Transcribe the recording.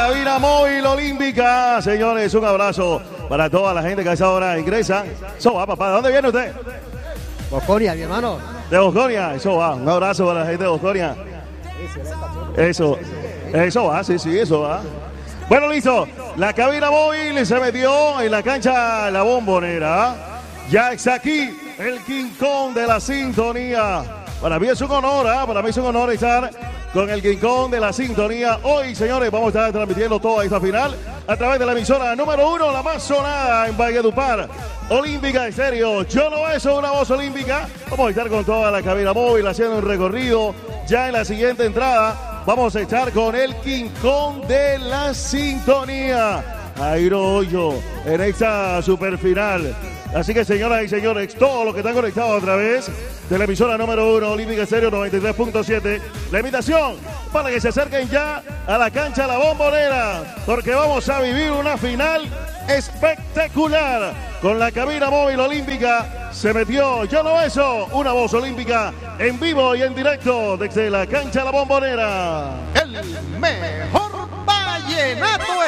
cabina móvil olímpica. Señores, un abrazo para toda la gente que a esa hora ingresa. Eso va, papá. ¿De dónde viene usted? Bosconia, mi hermano. De Bosconia, eso va. Un abrazo para la gente de Bosconia. Eso va, sí, eso va. Bueno, listo. La cabina móvil se metió en la cancha La Bombonera. Ya está aquí el King Kong de la sintonía. Para mí es un honor, estar con el King Kong de la sintonía. Hoy, señores, vamos a estar transmitiendo toda esta final a través de la emisora número 1, la más sonada en Valledupar, Olímpica Estéreo. Yo no eso, una voz olímpica. Vamos a estar con toda la cabina móvil haciendo un recorrido. Ya en la siguiente entrada vamos a estar con el King Kong de la sintonía, Jairo Hoyo, en esta superfinal. Así que, señoras y señores, todos los que están conectados a través de la emisora número 1, Olímpica Estéreo 93.7, la invitación para que se acerquen ya a la cancha La Bombonera, porque vamos a vivir una final espectacular. Con la cabina móvil olímpica se metió Yo no eso, una voz olímpica en vivo y en directo desde la cancha La Bombonera. El mejor vallenato